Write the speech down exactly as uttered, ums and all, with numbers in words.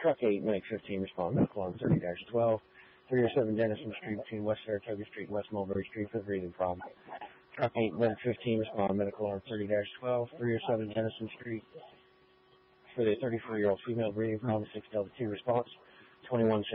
Truck eight, Medic fifteen, respond, medical alarm thirty dash twelve, three oh seven Dennison Street between West Saratoga Street and West Mulberry Street for the breathing problem. Truck eight, Medic fifteen, respond, medical alarm thirty dash twelve, three oh seven Dennison Street for the thirty-four-year-old female breathing problem, six Delta two response, twenty-one